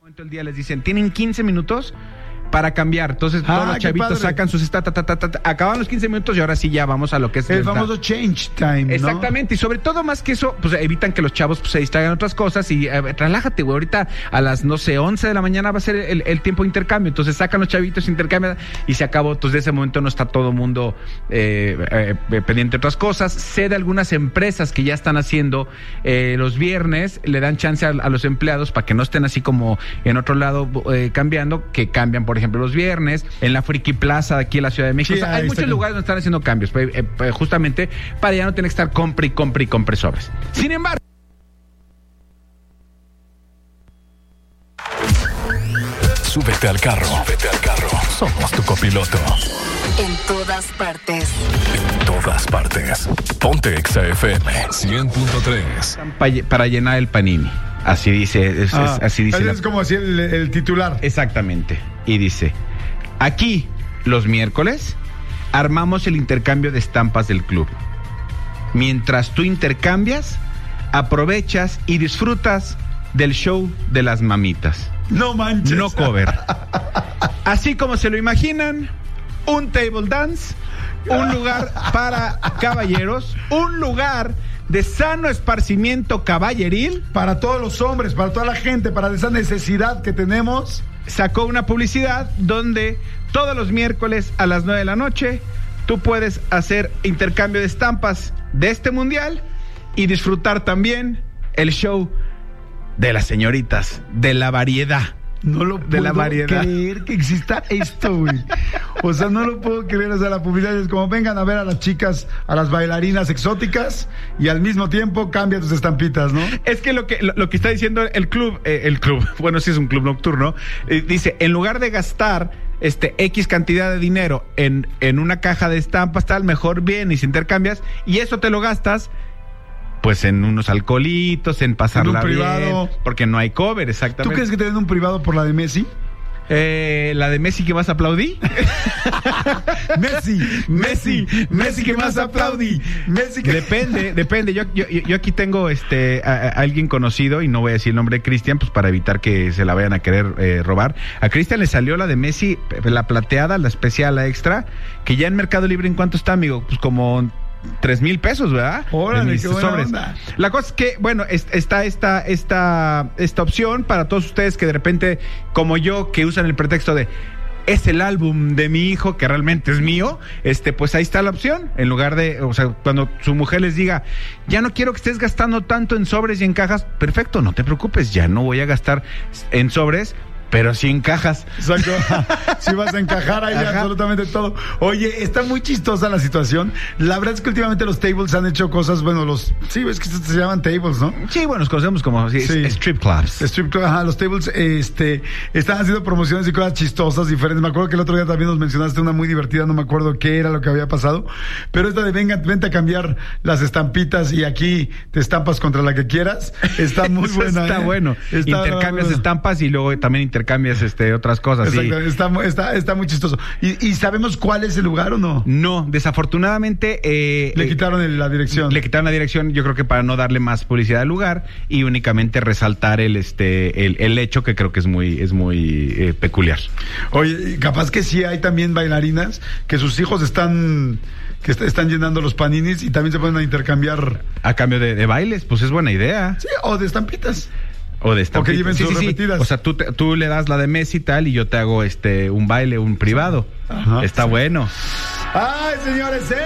El día les dicen, tienen 15 minutos para cambiar. Entonces todos los chavitos sacan sus acaban los 15 minutos y ahora sí ya vamos a lo que es el famoso change time, ¿no? Exactamente, y sobre todo más que eso, pues evitan que los chavos se distraigan en otras cosas y relájate, güey, ahorita a las, 11 de la mañana va a ser el tiempo de intercambio, entonces sacan los chavitos, intercambian y se acabó. Entonces de ese momento no está todo el mundo pendiente de otras cosas. Sé de algunas empresas que ya están haciendo los viernes, le dan chance a los empleados para que no estén así como en otro lado cambiando, que cambian, por ejemplo, los viernes, en la Friki Plaza de aquí en la Ciudad de México. Sí, o sea, hay muchos lugares donde están haciendo cambios, justamente para ya no tener que estar compre y compre sobres. Sin embargo, Súbete al carro. Somos tu copiloto. En todas partes. Ponte Exa FM 100.3. Para llenar el panini. Así dice. Así dice. Es como así el titular. Exactamente. Y dice: aquí, los miércoles, armamos el intercambio de estampas del club. Mientras tú intercambias, aprovechas y disfrutas del show de las mamitas. No manches. No cover. Así como se lo imaginan, un table dance, un lugar para caballeros, un lugar de sano esparcimiento caballeril. Para todos los hombres, para toda la gente, para esa necesidad que tenemos. Sacó una publicidad donde todos los miércoles a las 9 de la noche tú puedes hacer intercambio de estampas de este mundial y disfrutar también el show de las señoritas, de la variedad. No lo puedo creer que exista esto, güey. O sea, no lo puedo creer. O sea, la publicidad es como: vengan a ver a las chicas, a las bailarinas exóticas y al mismo tiempo cambia tus estampitas, ¿no? Es que lo que está diciendo el club, bueno, sí es un club nocturno, dice, en lugar de gastar X cantidad de dinero en una caja de estampas, tal, mejor bien y si intercambias y eso te lo gastas pues en unos alcoholitos, en pasarla bien, privado, porque no hay cover, exactamente. ¿Tú crees que te den un privado por la de Messi? ¿La de Messi que más aplaudí? Messi que más aplaudí. Depende. Yo aquí tengo a alguien conocido, y no voy a decir el nombre de Cristian, pues para evitar que se la vayan a querer robar. A Cristian le salió la de Messi, la plateada, la especial, la extra, que ya en Mercado Libre, ¿en cuánto está, amigo? Pues como 3,000 pesos, ¿verdad? Órale, qué buena onda. La cosa es que, bueno, está esta opción para todos ustedes que de repente, como yo, que usan el pretexto de es el álbum de mi hijo, que realmente es mío, pues ahí está la opción. En lugar de, o sea, cuando su mujer les diga, ya no quiero que estés gastando tanto en sobres y en cajas, perfecto, no te preocupes, ya no voy a gastar en sobres, pero sí en cajas. Exacto. Sí vas a encajar ahí absolutamente todo. Oye, está muy chistosa la situación. La verdad es que últimamente los tables han hecho cosas, bueno, sí, es que se llaman tables, ¿no? Sí, bueno, los conocemos como strip clubs. Los tables, están haciendo promociones y cosas chistosas, diferentes. Me acuerdo que el otro día también nos mencionaste una muy divertida, no me acuerdo qué era lo que había pasado, pero esta de vente a cambiar las estampitas y aquí te estampas contra la que quieras, está muy buena. Está bueno. Intercambias estampas y luego también intercambias otras cosas. Exacto, sí. Está muy chistoso. ¿Y sabemos cuál es el lugar o no? No, desafortunadamente le quitaron la dirección. Le quitaron la dirección, yo creo que para no darle más publicidad al lugar y únicamente resaltar el hecho, que creo que es muy peculiar. Oye, capaz que sí hay también bailarinas que sus hijos están llenando los paninis y también se pueden intercambiar a cambio de bailes, pues es buena idea. Sí, o de estampitas. O de estampitas. O que lleven sus repetidas. O sea, tú le das la de Messi y tal, y yo te hago un baile, un privado. Ajá, está bueno. Ay, señores,